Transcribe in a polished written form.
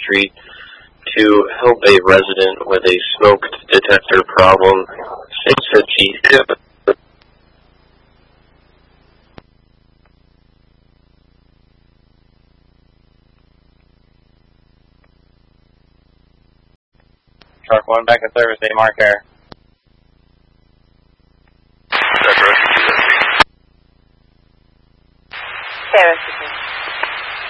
Street to help a resident with a smoke detector problem. States that she Truck 1 back in service, A Mark Air. Sarah speaking.